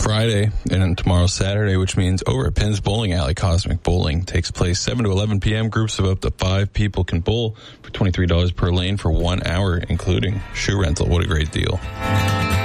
Friday and tomorrow's Saturday, which means over at Penn's Bowling Alley, Cosmic Bowling takes place 7 to 11 p.m. Groups of up to 5 people can bowl for $23 per lane for 1 hour, including shoe rental. What a great deal.